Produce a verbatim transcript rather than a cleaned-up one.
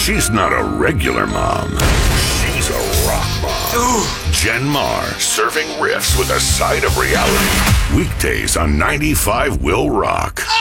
She's not a regular mom. She's a rock mom. Ooh. Jen Mar, serving riffs with a side of reality. Weekdays on ninety-five Will Rock.